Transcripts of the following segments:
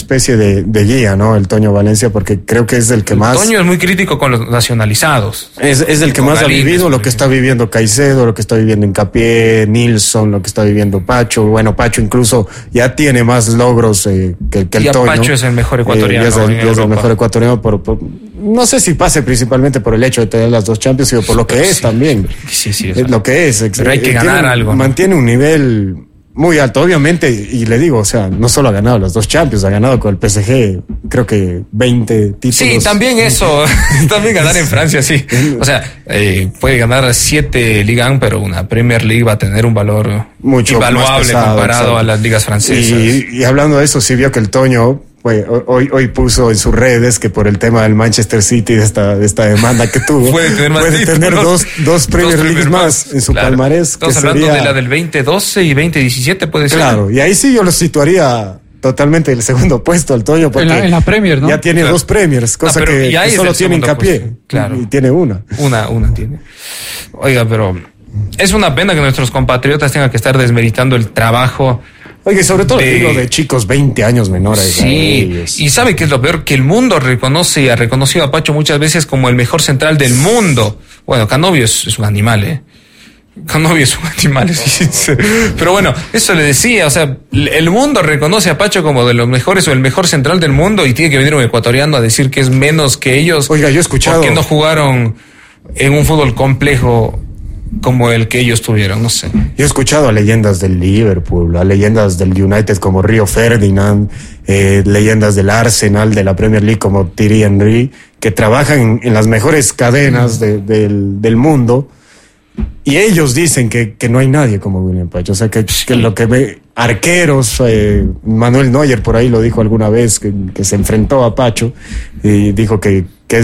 especie de guía, ¿no? El Toño Valencia, porque creo que es el que más... Toño es muy crítico con los nacionalizados. Es el que más ha vivido lo que está viviendo Caicedo, lo que está viviendo Hincapié, Nilsson, lo que está viviendo Pacho. Bueno, Pacho incluso ya tiene más logros que el ya Toño. Pacho es el mejor ecuatoriano. Es el mejor ecuatoriano no sé si pase principalmente por el hecho de tener las 2 Champions, sino por lo que es también. Sí, es lo que es. Pero hay que ganar algo, ¿no? Mantiene un nivel muy alto, obviamente, y le digo, o sea, no solo ha ganado las 2 Champions, ha ganado con el PSG, creo que 20 títulos. Sí, también eso, también ganar en Francia, sí. O sea, puede ganar 7 Ligue 1, pero una Premier League va a tener un valor mucho invaluable pesado, comparado exacto. A las ligas francesas. Y hablando de eso, sí vio que el Toño... Hoy puso en sus redes que por el tema del Manchester City de esta demanda que tuvo puede tener dos Premier Leagues más en su palmarés. Estamos hablando de la del 2012 y 2017 puede ser. Claro, y ahí sí yo lo situaría totalmente el segundo puesto al Toño porque en la Premier, ¿no? Ya tiene 2 Premiers, cosa que solo tiene Hincapié. Claro. Y tiene una tiene. Oiga, pero es una pena que nuestros compatriotas tengan que estar desmeritando el trabajo. Oye, sobre todo digo de chicos 20 años menores. Sí, y ¿sabe qué es lo peor? Que el mundo reconoce y ha reconocido a Pacho muchas veces como el mejor central del mundo. Bueno, Canovio es un animal, Canovio es un animal, pero bueno, eso le decía, o sea, el mundo reconoce a Pacho como de los mejores o el mejor central del mundo y tiene que venir un ecuatoriano a decir que es menos que ellos. Oiga, yo he escuchado... Porque no jugaron en un fútbol complejo como el que ellos tuvieron, no sé. Yo he escuchado a leyendas del Liverpool, a leyendas del United como Río Ferdinand, leyendas del Arsenal, de la Premier League como Thierry Henry, que trabajan en las mejores cadenas del mundo, y ellos dicen que no hay nadie como William Pacho. O sea, que lo que ve arqueros, Manuel Neuer por ahí lo dijo alguna vez, que se enfrentó a Pacho, y dijo que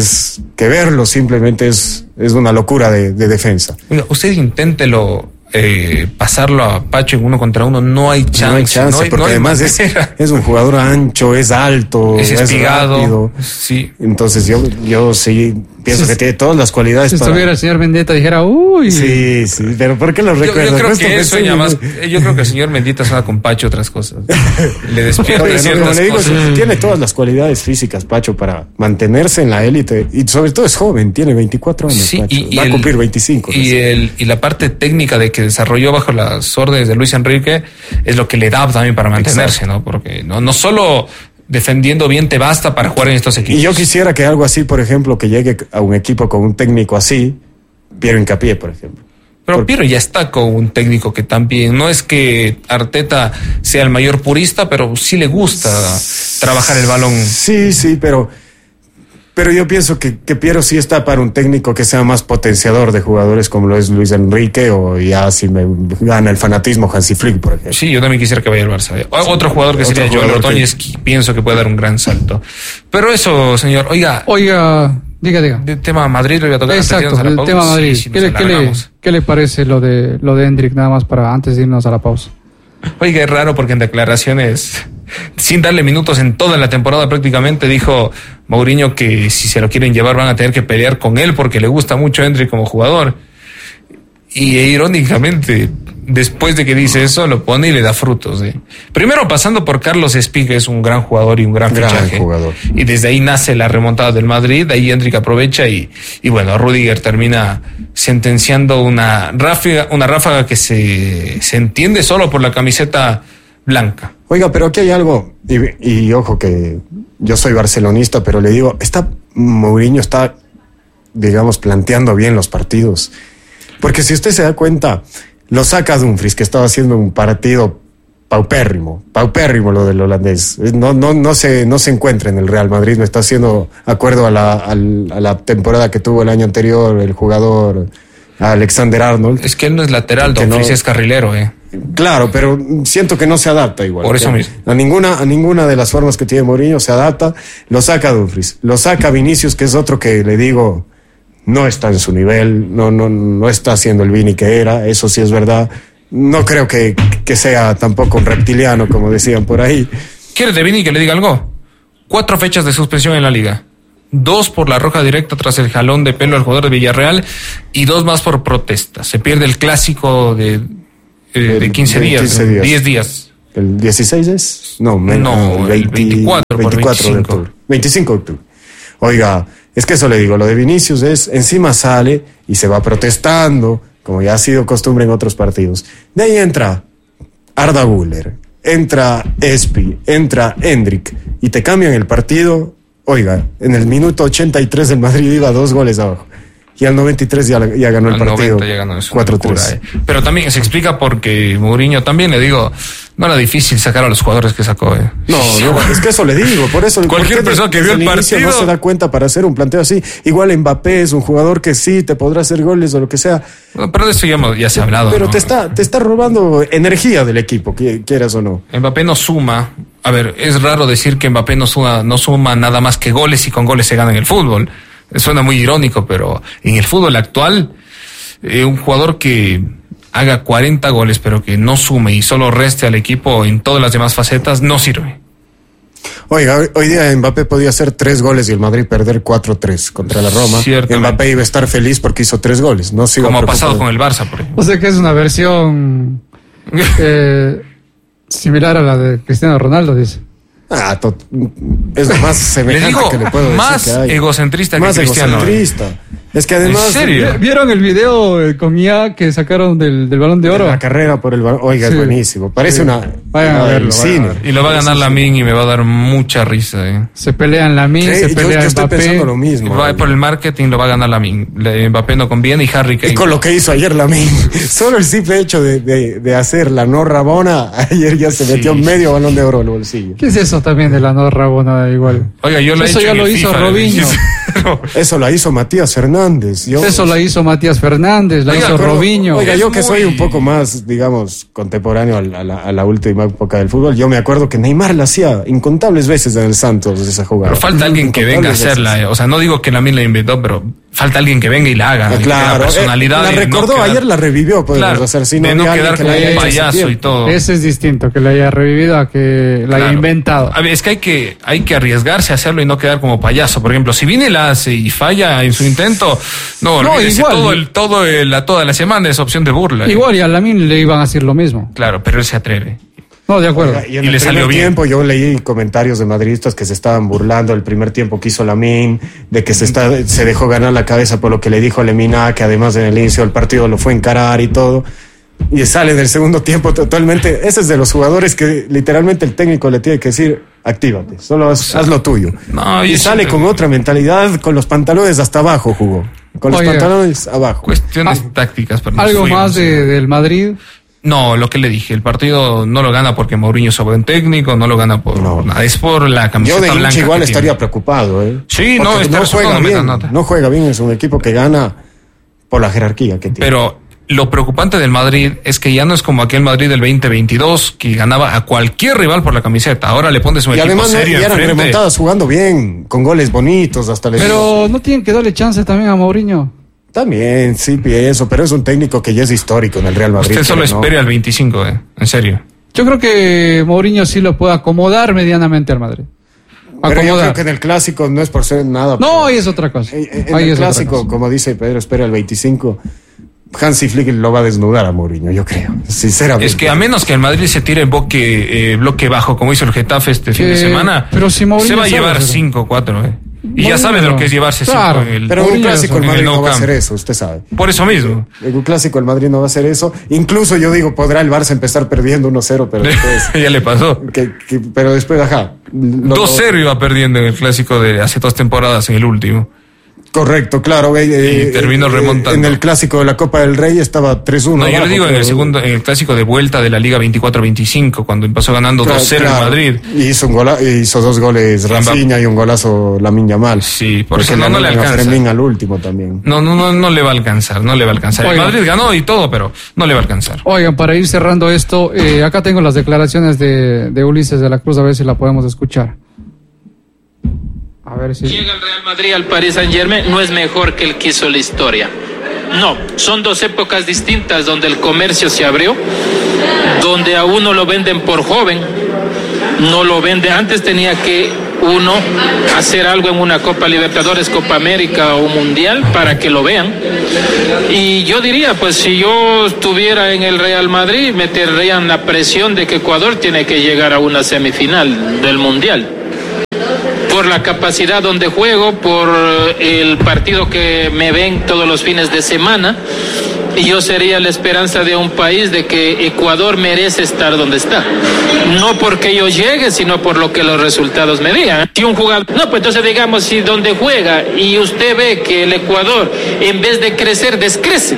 verlo simplemente es una locura de defensa. Oiga, usted inténtelo pasarlo a Pacho en 1 contra 1, no hay chance. No hay chance, porque además es un jugador ancho, es alto, es espigado, rápido. Sí. Entonces yo sí pienso que tiene todas las cualidades si estuviera el señor Mendieta dijera, uy. Sí, pero ¿por qué lo recuerdas? Yo creo que eso más, yo creo que el señor Mendieta suena con Pacho otras cosas. Le despierta ciertas cosas. Tiene todas las cualidades físicas, Pacho, para mantenerse en la élite, y sobre todo es joven, tiene 24 años, sí, Pacho. Va a cumplir 25. Y la parte técnica de que desarrolló bajo las órdenes de Luis Enrique es lo que le da también para mantenerse. Exacto. ¿No? Porque no solo defendiendo bien te basta para jugar en estos equipos. Y yo quisiera que algo así, por ejemplo, que llegue a un equipo con un técnico así, Piero Hincapié, por ejemplo. Pero Piero ya está con un técnico que también, no es que Arteta sea el mayor purista, pero sí le gusta trabajar el balón. Sí, pero yo pienso que Piero sí está para un técnico que sea más potenciador de jugadores como lo es Luis Enrique, o ya si me gana el fanatismo Hansi Flick, por ejemplo. Sí, yo también quisiera que vaya al Barça. Otro jugador que sería Joel Ordóñez, pienso que puede dar un gran salto. Pero eso, señor, oiga, diga. El tema Madrid lo voy a tocar. Exacto, el tema Madrid. Sí, ¿Qué le parece lo de Endrick, nada más para antes de irnos a la pausa? Oiga, es raro porque en declaraciones, sin darle minutos en toda la temporada prácticamente, dijo Mourinho que si se lo quieren llevar van a tener que pelear con él porque le gusta mucho Endrick como jugador. Y irónicamente, después de que dice eso, lo pone y le da frutos. Primero pasando por Carlos Espí, que es un gran jugador y un gran fichaje. Jugador. Y desde ahí nace la remontada del Madrid, ahí Endrick aprovecha y bueno, Rüdiger termina sentenciando una ráfaga que se entiende solo por la camiseta blanca. Oiga, pero aquí hay algo, y ojo que yo soy barcelonista, pero le digo, Mourinho está, digamos, planteando bien los partidos. Porque si usted se da cuenta, lo saca Dumfries, que estaba haciendo un partido paupérrimo lo del holandés. No se encuentra en el Real Madrid, lo está haciendo acuerdo a la temporada que tuvo el año anterior el jugador Alexander Arnold. Es que él no es lateral, Dumfries es carrilero, Claro, pero siento que no se adapta igual. Por eso mismo. A ninguna de las formas que tiene Mourinho se adapta. Lo saca Dumfries, lo saca Vinicius, que es otro que le digo, no está en su nivel, no está haciendo el Vini que era, eso sí es verdad. No creo que sea tampoco un reptiliano, como decían por ahí. ¿Quieres de Vini que le diga algo? 4 fechas de suspensión en la liga. 2 por la roja directa tras el jalón de pelo al jugador de Villarreal y 2 más por protesta. Se pierde el clásico de 15 días, 10 días. ¿El 16 es? No, el 24 de octubre. 25 de octubre. Oiga, es que eso le digo, lo de Vinicius es, encima sale y se va protestando, como ya ha sido costumbre en otros partidos. De ahí entra Arda Güler, entra Espi, entra Endrick, y te cambian el partido. Oiga, en el minuto 83 el Madrid iba 2 goles abajo. Y al 93 ya ganó el partido. 90 ya ganó, 4-3. Pero también se explica porque Mourinho también, le digo, no era difícil sacar a los jugadores que sacó. No, es que eso le digo, por eso cualquier persona que vio el partido no se da cuenta para hacer un planteo así. Igual Mbappé es un jugador que sí te podrá hacer goles o lo que sea. No, pero de eso ya se ha hablado. Pero ¿no? te está robando energía del equipo, quieras o no. Mbappé no suma. A ver, es raro decir que Mbappé no suma nada más que goles y con goles se gana en el fútbol. Suena muy irónico, pero en el fútbol actual, un jugador que haga 40 goles, pero que no sume y solo reste al equipo en todas las demás facetas, no sirve. Oiga, hoy día Mbappé podía hacer 3 goles y el Madrid perder 4-3 contra la Roma. Mbappé iba a estar feliz porque hizo 3 goles. No sigo como ha pasado con el Barça, por ejemplo. O sea que es una versión similar a la de Cristiano Ronaldo, dice. Es lo más semejante que le puedo decir. Más egocentrista que Cristiano. Más egocentrista. Es que además... ¿En serio? ¿Vieron el video con IA que sacaron del Balón de Oro? La carrera por el Balón. Oiga, sí. Es buenísimo. Parece vayan a verlo. Cine. Y lo va a ganar Lamine y me va a dar mucha risa. Se pelean Lamine, se pelean yo estoy Mbappé. Pensando lo mismo. Por el marketing lo va a ganar Lamine. Mbappé no conviene y Harry Kane. Y con lo que hizo ayer Lamine. Solo el simple hecho de hacer la no Rabona, ayer ya se metió medio Balón de Oro en el bolsillo. ¿Qué es eso también de la no Rabona igual? Oiga, eso ya lo hizo Robinho. Eso la hizo Matías Hernández. Eso la hizo Matías Fernández, hizo Robinho. Oiga, yo que soy un poco más, digamos, contemporáneo a la última época del fútbol, yo me acuerdo que Neymar la hacía incontables veces en el Santos esa jugada. Pero falta alguien que venga a hacerla. O sea, no digo que Lamine la inventó, pero falta alguien que venga y la haga. Claro, la personalidad. La recordó, ayer la revivió, podemos hacer. Si no quedar como un payaso y todo. Ese es distinto, que la haya revivido a que la haya inventado. A ver, es que hay que arriesgarse a hacerlo y no quedar como payaso. Por ejemplo, si viene la hace y falla en su intento, igual, toda la semana es opción de burla. Igual y a Lamine le iban a decir lo mismo. Claro, pero él se atreve. No, de acuerdo. Oiga, y en el primer tiempo yo leí comentarios de madridistas que se estaban burlando el primer tiempo que hizo Lamine, de que se dejó ganar la cabeza por lo que le dijo Lemina, que además en el inicio del partido lo fue a encarar y todo. Y sale del segundo tiempo totalmente. Ese es de los jugadores que literalmente el técnico le tiene que decir: actívate, solo haz lo tuyo. No, y sale con otra mentalidad, con los pantalones hasta abajo jugó. Con los pantalones abajo. Cuestiones tácticas. ¿Algo más del Madrid? No, lo que le dije, el partido no lo gana porque Mourinho es buen técnico, no lo gana por nada, es por la camiseta blanca. Yo de hincha igual estaría preocupado, Sí, porque no juega bien, no juega bien, es un equipo que gana por la jerarquía que tiene. Pero lo preocupante del Madrid es que ya no es como aquel Madrid del 2022 que ganaba a cualquier rival por la camiseta. Ahora le pones un equipo serio enfrente. Y eran remontadas jugando bien, con goles bonitos hasta Pero no tienen que darle chance también a Mourinho. También, sí pienso, pero es un técnico que ya es histórico en el Real Madrid. Usted solo espere al 25, en serio. Yo creo que Mourinho sí lo puede acomodar medianamente al Madrid. Pero yo creo que en el Clásico no es por ser nada. No, ahí es otra cosa. En el Clásico, como dice Pedro, espera el 25. Hansi Flick lo va a desnudar a Mourinho, yo creo, sinceramente. Es que a menos que el Madrid se tire bloque bajo, como hizo el Getafe este fin de semana, pero si se va a llevar 5-4, Y ya sabes lo que es llevarse 5 en el... Pero en un Clásico el Madrid no va a hacer eso, usted sabe. Por eso mismo. En un Clásico el Madrid no va a hacer eso. Incluso yo digo, podrá el Barça empezar perdiendo 1-0, pero después... ya le pasó. Pero después, 2-0 iba perdiendo en el Clásico de hace 2 temporadas, en el último. Correcto, claro. Y terminó remontando. En el Clásico de la Copa del Rey estaba 3-1. No, yo le digo en el Clásico de vuelta de la Liga 24-25, cuando empezó ganando 2-0 en Madrid. Y hizo 2 goles Rafinha y un golazo Lamine Yamal. Sí, porque no le alcanza. Fermín al último también. No le va a alcanzar, Oigan, el Madrid ganó y todo, pero no le va a alcanzar. Oigan, para ir cerrando esto, acá tengo las declaraciones de Ulises de la Cruz, a ver si la podemos escuchar. A ver si... Llega el Real Madrid al Paris Saint-Germain, no es mejor que el que hizo la historia. No, son 2 épocas distintas donde el comercio se abrió, donde a uno lo venden por joven, no lo vende. Antes tenía que uno hacer algo en una Copa Libertadores, Copa América o Mundial para que lo vean. Y yo diría, pues si yo estuviera en el Real Madrid, me tendrían la presión de que Ecuador tiene que llegar a una semifinal del Mundial. Por la capacidad donde juego, por el partido que me ven todos los fines de semana, y yo sería la esperanza de un país de que Ecuador merece estar donde está. No porque yo llegue, sino por lo que los resultados me digan. Si un jugador, no, pues entonces digamos, si donde juega y usted ve que el Ecuador, en vez de crecer, descrece.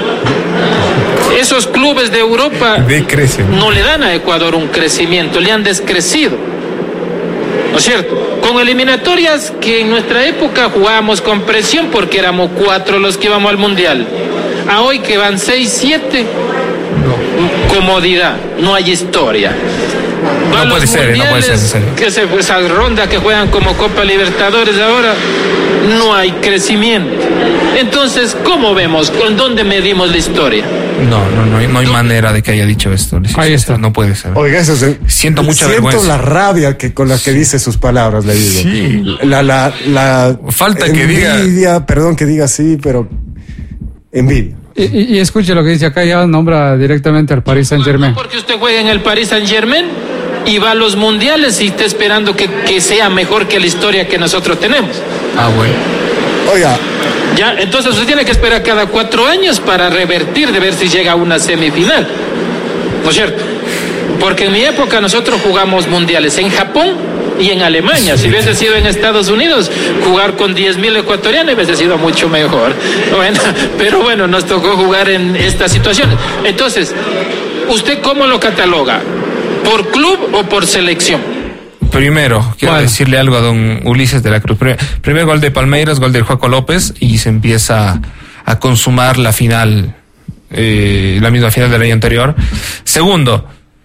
Esos clubes de Europa no le dan a Ecuador un crecimiento, le han descrecido. ¿No es cierto? Con eliminatorias que en nuestra época jugábamos con presión porque éramos 4 los que íbamos al Mundial. A hoy que van 6, 7, comodidad, no hay historia. No puede ser, no puede ser. Que esa ronda que juegan como Copa Libertadores ahora, no hay crecimiento. Entonces, ¿cómo vemos? ¿Con dónde medimos la historia? No hay manera de que haya dicho esto. Ahí está. No puede ser. Oiga, eso siento mucha vergüenza. Siento la rabia con la que dice sus palabras, le digo. Sí. La falta envidia, que diga. Perdón que diga así, pero envidia. Y escuche lo que dice acá, ya nombra directamente al Paris Saint-Germain. Porque usted juega en el Paris Saint-Germain y va a los mundiales y está esperando que sea mejor que la historia que nosotros tenemos. Bueno. Oiga. Ya, entonces usted tiene que esperar cada 4 años para revertir, de ver si llega a una semifinal. ¿No es cierto? Porque en mi época nosotros jugamos mundiales en Japón y en Alemania. Si hubiese sido en Estados Unidos, jugar con 10.000 ecuatorianos hubiese sido mucho mejor. Bueno, pero bueno, nos tocó jugar en esta situación. Entonces, ¿usted cómo lo cataloga? ¿Por club o por selección? Primero, quiero decirle algo a don Ulises de la Cruz. Primer gol de Palmeiras, gol del Joaco López, y se empieza a consumar la final, la misma final del año anterior. Segundo,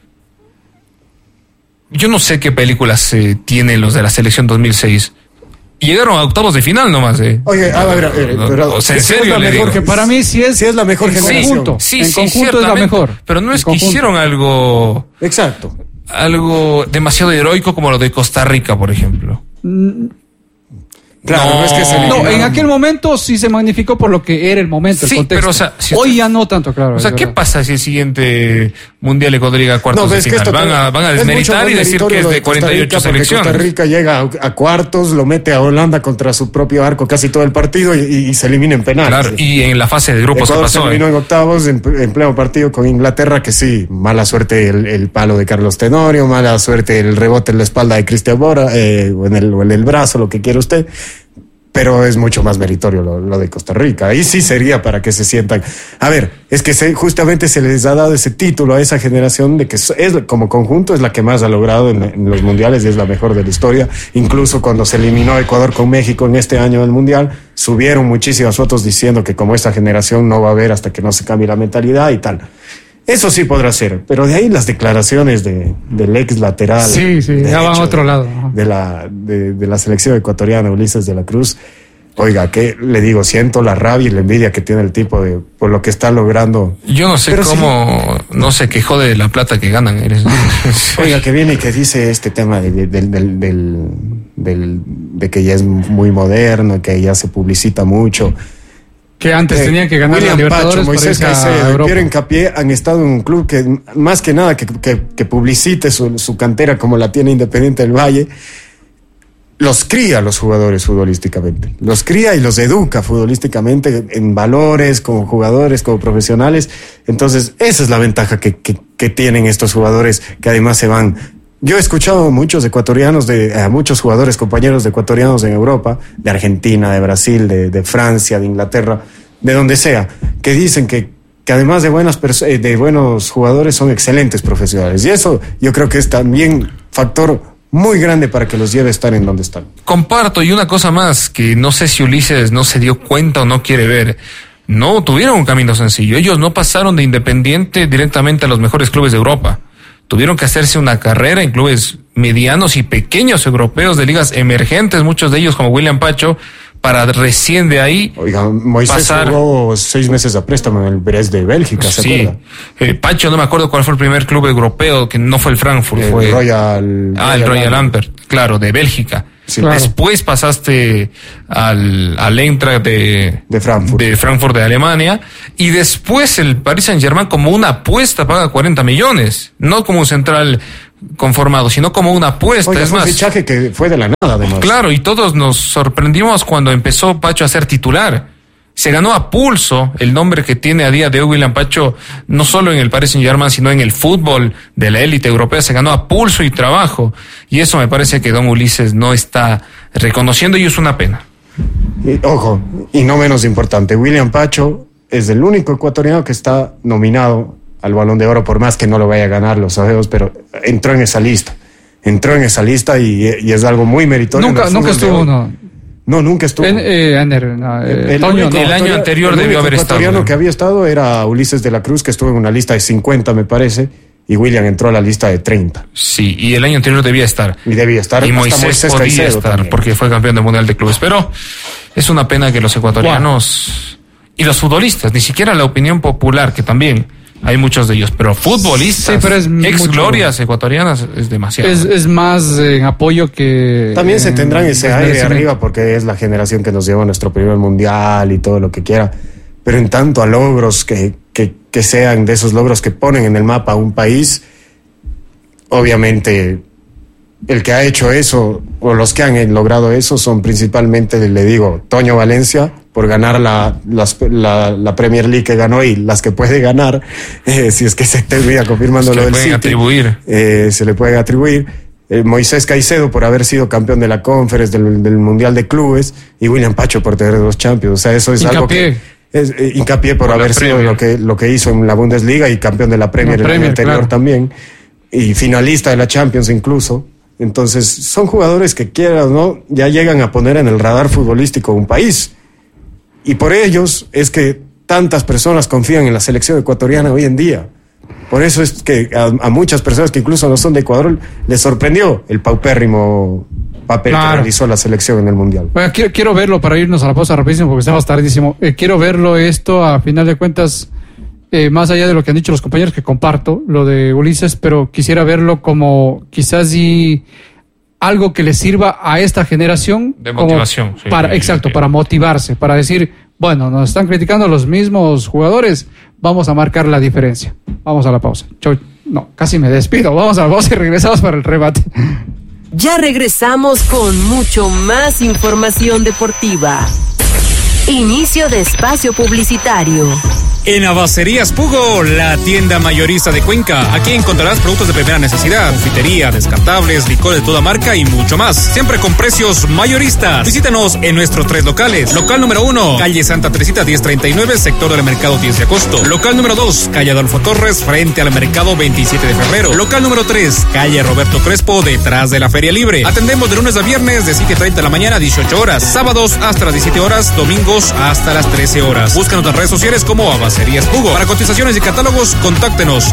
yo no sé qué películas tienen los de la selección 2006. Llegaron a octavos de final nomás. Oye, o sea, en serio le digo. Que para mí sí es la mejor generación. Sí, en conjunto es la mejor. Pero no es que hicieron algo... Exacto. Algo demasiado heroico como lo de Costa Rica, por ejemplo. Claro, no es que en aquel momento sí se magnificó por lo que era el momento, el contexto. Pero, o sea, hoy ya no tanto, claro. O sea, ¿qué pasa si el siguiente Mundial Ecuador llega a cuartos de final? Van a desmeritar y decir que es de 48 selecciones. Costa Rica llega a cuartos, lo mete a Holanda contra su propio arco casi todo el partido y se elimina en penales. Claro, y en la fase de grupos Ecuador se pasó. Terminó en octavos en pleno partido con Inglaterra, que sí, mala suerte el palo de Carlos Tenorio, mala suerte el rebote en la espalda de Cristian Bora, o en el brazo, lo que quiera usted. Pero es mucho más meritorio lo de Costa Rica. Ahí sí sería para que se sientan. A ver, es que justamente se les ha dado ese título a esa generación de que como conjunto es la que más ha logrado en los mundiales y es la mejor de la historia. Incluso cuando se eliminó Ecuador con México en este año del mundial, subieron muchísimas fotos diciendo que como esta generación no va a haber hasta que no se cambie la mentalidad y tal. Eso sí podrá ser, pero de ahí las declaraciones del ex lateral. Sí, ya van a otro lado. De la selección ecuatoriana, Ulises de la Cruz. Oiga, que le digo, siento la rabia y la envidia que tiene el tipo por lo que está logrando. Yo no sé pero cómo, no se quejó de la plata que ganan. Oiga, que viene y que dice este tema de que ya es muy moderno, que ya se publicita mucho. Que antes tenían que ganar William la Libertadores, Pacho, Moisés Caicedo y Pierre Hincapié han estado en un club que más que nada que publicite su cantera como la tiene Independiente del Valle. Los cría a los jugadores futbolísticamente, los cría y los educa futbolísticamente en valores, como jugadores, como profesionales. Entonces, esa es la ventaja que tienen estos jugadores que además se van. Yo he escuchado muchos ecuatorianos, muchos jugadores, compañeros de ecuatorianos en Europa, de Argentina, de Brasil, de Francia, de Inglaterra, de donde sea, que dicen que además de buenos jugadores son excelentes profesionales. Y eso yo creo que es también factor muy grande para que los lleve a estar en donde están. Comparto, y una cosa más, que no sé si Ulises no se dio cuenta o no quiere ver. No tuvieron un camino sencillo. Ellos no pasaron de Independiente directamente a los mejores clubes de Europa. Tuvieron que hacerse una carrera en clubes medianos y pequeños europeos de ligas emergentes, muchos de ellos como William Pacho, para recién de ahí. Oiga, Moisés jugó 6 meses a préstamo en el Brest de Bélgica, ¿se acuerda? Pacho, no me acuerdo cuál fue el primer club europeo, que no fue el Frankfurt, fue el Royal Antwerp, claro, de Bélgica. Sí, claro. Después pasaste al Eintracht de Frankfurt de Alemania, y después el Paris Saint-Germain, como una apuesta, paga 40 millones, no como un central conformado, sino como una apuesta. Oiga, es más, un fichaje que fue de la nada, además. Claro, y todos nos sorprendimos cuando empezó Pacho a ser titular. Se ganó a pulso el nombre que tiene a día de hoy William Pacho, no solo en el Paris Saint-Germain, sino en el fútbol de la élite europea. Se ganó a pulso y trabajo, y eso me parece que don Ulises no está reconociendo, y es una pena. Y, ojo, y no menos importante, William Pacho es el único ecuatoriano que está nominado al Balón de Oro, por más que no lo vaya a ganar, lo sabemos, pero entró en esa lista y es algo muy meritorio. Nunca estuvo, no. No, nunca estuvo. El año anterior debió haber estado. El ecuatoriano que había estado era Ulises de la Cruz, que estuvo en una lista de 50, me parece, y William entró a la lista de 30. Sí, y el año anterior debía estar. Y Moisés podía estar, también, porque fue campeón del Mundial de Clubes. Pero es una pena que los ecuatorianos y los futbolistas, ni siquiera la opinión popular, que también hay muchos de ellos, pero futbolistas, sí, pero ex glorias ecuatorianas, es demasiado. Es más en apoyo que... También se tendrán ese aire arriba porque es la generación que nos llevó a nuestro primer mundial y todo lo que quiera, pero en tanto a logros que sean de esos logros que ponen en el mapa un país, obviamente el que ha hecho eso, o los que han logrado eso, son principalmente, le digo, Toño Valencia, por ganar la Premier League que ganó y las que puede ganar, si es que se termina confirmando lo del City. Se le pueden atribuir. Moisés Caicedo por haber sido campeón de la Conference, del Mundial de Clubes, y William Pacho por tener 2 Champions. O sea, eso es algo que... hincapié por haber sido lo que hizo en la Bundesliga y campeón de la Premier el año anterior, claro, también, y finalista de la Champions incluso. Entonces, son jugadores que quieras, ¿no? Ya llegan a poner en el radar futbolístico un país. Y por ellos es que tantas personas confían en la selección ecuatoriana hoy en día. Por eso es que a muchas personas que incluso no son de Ecuador les sorprendió el paupérrimo papel que realizó la selección en el Mundial. Bueno, quiero verlo para irnos a la pausa rapidísimo porque estamos tardísimo. Quiero verlo esto, a final de cuentas, más allá de lo que han dicho los compañeros, que comparto, lo de Ulises, pero quisiera verlo como quizás algo que le sirva a esta generación de motivación, para motivarse, para decir, bueno, nos están criticando los mismos jugadores, vamos a marcar la diferencia. Vamos a la pausa. No, casi me despido. Vamos a la pausa y regresamos para el rebate. Ya regresamos con mucho más información deportiva. Inicio de espacio publicitario. En Abacerías Pugo, la tienda mayorista de Cuenca. Aquí encontrarás productos de primera necesidad, confitería, descartables, licor de toda marca y mucho más. Siempre con precios mayoristas. Visítanos en nuestros 3 locales. Local número 1, calle Santa Teresita 1039, sector del mercado 10 de agosto. Local número 2, calle Adolfo Torres, frente al mercado 27 de febrero. Local número 3, calle Roberto Crespo, detrás de la Feria Libre. Atendemos de lunes a viernes de 7:30 de la mañana a 18 horas. Sábados hasta las 17 horas, domingos hasta las 13 horas. Búscanos en las redes sociales como Abacerías Pugo. Para cotizaciones y catálogos, contáctenos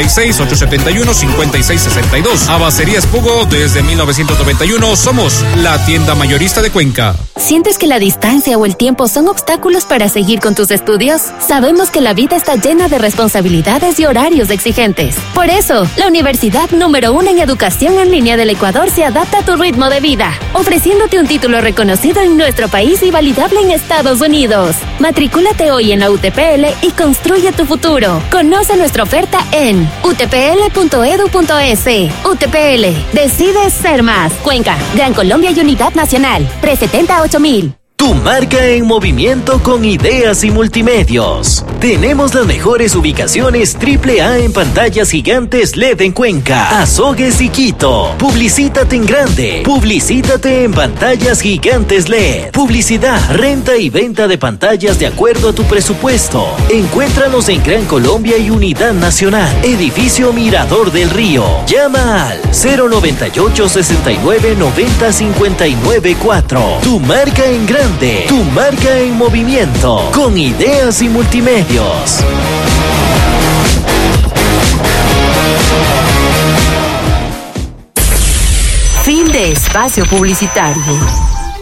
096-871-5662. Abacerías Pugo, desde 1991 somos la tienda mayorista de Cuenca. ¿Sientes que la distancia o el tiempo son obstáculos para seguir con tus estudios? Sabemos que la vida está llena de responsabilidades y horarios exigentes. Por eso, la universidad número 1 en educación en línea del Ecuador se adapta a tu ritmo de vida, ofreciéndote un título reconocido en nuestro país y validable en Estados Unidos. Matricúlate hoy en la UTPL y construye tu futuro. Conoce nuestra oferta en utpl.edu.es. UTPL, decides ser más. Cuenca, Gran Colombia y Unidad Nacional. Pre-70 8000. Tu marca en movimiento con ideas y multimedios. Tenemos las mejores ubicaciones AAA en pantallas gigantes LED en Cuenca, Azogues y Quito. Publicítate en grande. Publicítate en pantallas gigantes LED. Publicidad, renta y venta de pantallas de acuerdo a tu presupuesto. Encuéntranos en Gran Colombia y Unidad Nacional. Edificio Mirador del Río. Llama al 098 69 90 59 4. Tu marca en grande. Tu marca en movimiento, con ideas y multimedios. Fin de espacio publicitario.